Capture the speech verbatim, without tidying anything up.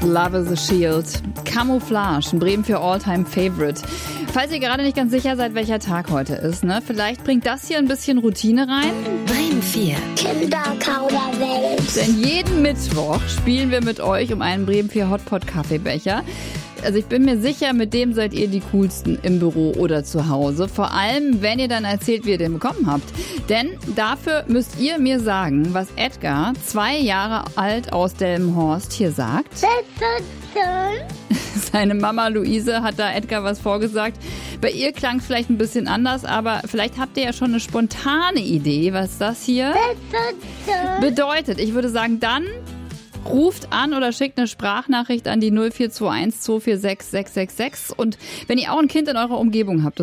Love is a Shield. Camouflage, in Bremen für All-Time Favorite. Falls ihr gerade nicht ganz sicher seid, welcher Tag heute ist, ne? Vielleicht bringt das hier ein bisschen Routine rein. Bremen vier. Kinderkauderwelsch. Denn jeden Mittwoch spielen wir mit euch um einen Bremen vier Hotpot-Kaffeebecher. Also ich bin mir sicher, mit dem seid ihr die Coolsten im Büro oder zu Hause. Vor allem, wenn ihr dann erzählt, wie ihr den bekommen habt. Denn dafür müsst ihr mir sagen, was Edgar, zwei Jahre alt aus Delmenhorst, hier sagt. Seine Mama Luise hat da Edgar was vorgesagt. Bei ihr klang es vielleicht ein bisschen anders, aber vielleicht habt ihr ja schon eine spontane Idee, was das hier bedeutet. Ich würde sagen, dann ruft an oder schickt eine Sprachnachricht an die null vier zwei eins zwei vier sechs sechs sechs sechs. Und wenn ihr auch ein Kind in eurer Umgebung habt,